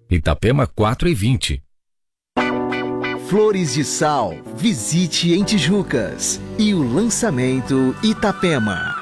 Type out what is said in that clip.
Itapema 4:20. Flores de Sal, visite em Tijucas. E o lançamento Itapema.